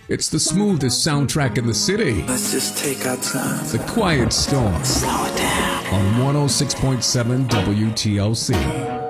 It's the smoothest soundtrack in the city. Let's just take our time. The Quiet Storm. Slow it down. On 106.7 WTLC.